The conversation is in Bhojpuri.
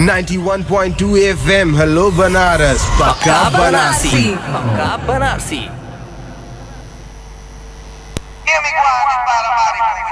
91.2 FM हेलो बनारस पक्का बनारसी पक्का बनारसी Give me one,